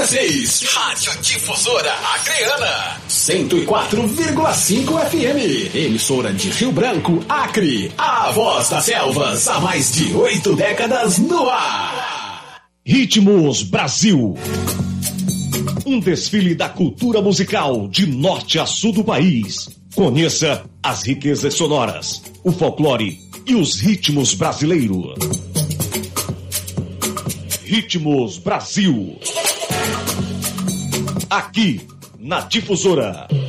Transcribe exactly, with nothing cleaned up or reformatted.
dezesseis. Rádio Difusora Acreana. cento e quatro vírgula cinco F M. Emissora de Rio Branco, Acre. A voz das selvas há mais de oito décadas no ar. Ritmos Brasil. Um desfile da cultura musical de norte a sul do país. Conheça as riquezas sonoras, o folclore e os ritmos brasileiros. Ritmos Brasil. Aqui na Difusora.